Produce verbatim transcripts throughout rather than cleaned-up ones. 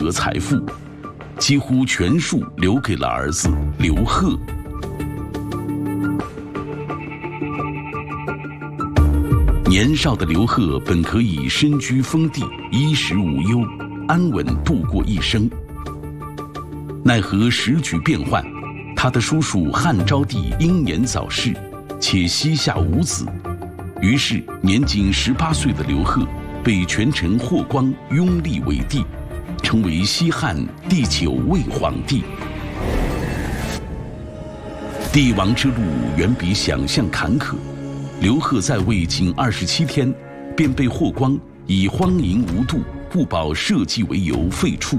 额财富，几乎全数留给了儿子刘贺。年少的刘贺本可以身居封地，衣食无忧，安稳度过一生。奈何时局变幻，他的叔叔汉昭帝英年早逝，且膝下无子，于是年仅十八岁的刘贺被权臣霍光拥立为帝，成为西汉第九位皇帝。帝王之路远比想象坎坷，刘贺在位仅二十七天，便被霍光以荒淫无度、不保社稷为由废黜。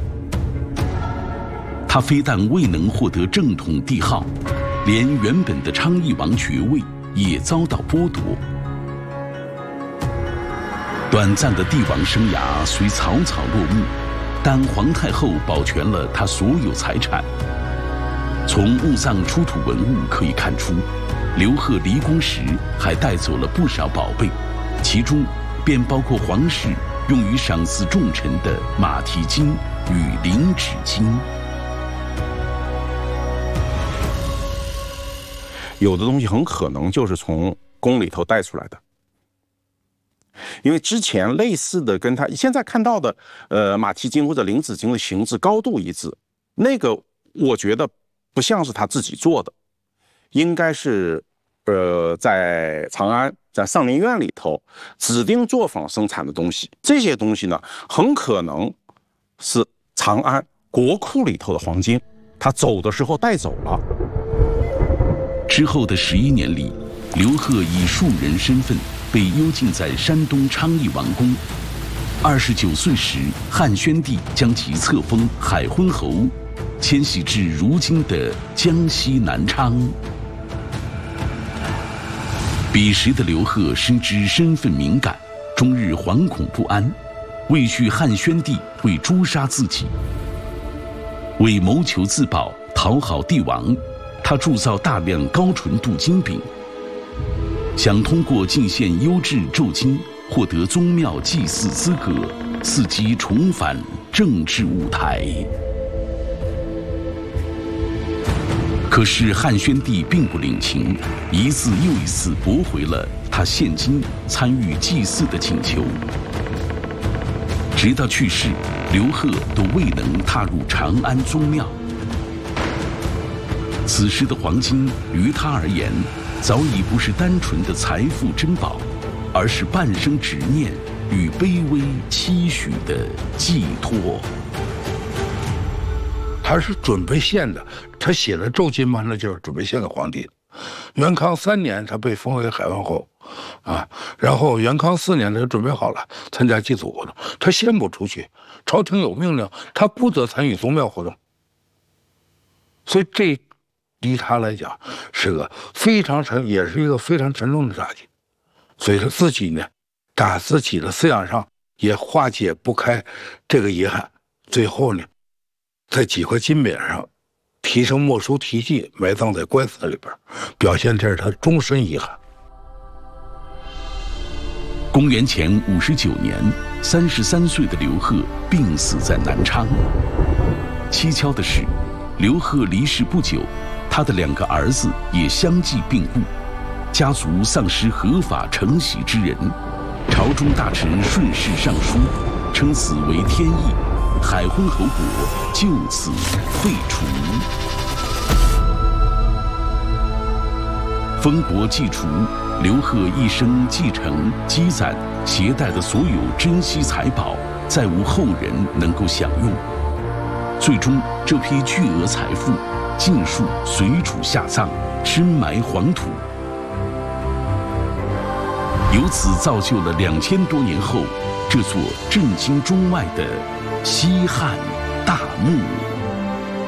他非但未能获得正统帝号，连原本的昌邑王爵位也遭到剥夺。短暂的帝王生涯虽草草落幕，但皇太后保全了他所有财产。从墓葬出土文物可以看出，刘贺离宫时还带走了不少宝贝，其中便包括皇室用于赏赐重臣的马蹄金与领纸巾。 有的东西很可能就是从宫里头带出来的，因为之前类似的跟他现在看到的呃马蹄金或者领纸巾的形制高度一致，那个我觉得不像是他自己做的，应该是呃在长安在上林苑里头指定作坊生产的东西。这些东西呢，很可能是长安国库里头的黄金，他走的时候带走了。 之后的十一年里，刘贺以庶人身份被幽禁在山东昌邑王宫。二十九岁时，汉宣帝将其册封海昏侯，迁徙至如今的江西南昌。彼时的刘贺深知身份敏感，终日惶恐不安，畏惧汉宣帝会诛杀自己。为谋求自保，讨好帝王，他铸造大量高纯度金饼，想通过进献优质胄金获得宗庙祭祀资格，伺机重返政治舞台。可是汉宣帝并不领情，一次又一次驳回了他献金参与祭祀的请求。直到去世，刘贺都未能踏入长安宗庙。此时的黄金于他而言，早已不是单纯的财富珍宝，而是半生执念与卑微期许的寄托。 他是准备献的，他写的胄金嘛，那就是准备献给皇帝的。元康三年，他被封为海昏侯，啊，然后元康四年，他就准备好了参加祭祖活动，他献不出去，朝廷有命令，他不得参与宗庙活动，所以这对他来讲是个非常沉，也是一个非常沉重的打击，所以他自己呢，打自己的思想上也化解不开这个遗憾，最后呢，在几块金匾上题成墨书题记，埋葬在棺材里边，表现这是他终身遗憾。 公元前五十九年，三十三岁的刘贺病死在南昌。蹊跷的是，刘贺离世不久，他的两个儿子也相继病故，家族丧失合法承袭之人。朝中大臣顺势上书，称此为天意，海昏侯国就此废除。封国既除，刘贺一生继承、积攒、携带的所有珍稀财宝，再无后人能够享用。最终，这批巨额财富尽数随处下葬，深埋黄土。由此造就了两千多年后这座震惊中外的西汉大墓。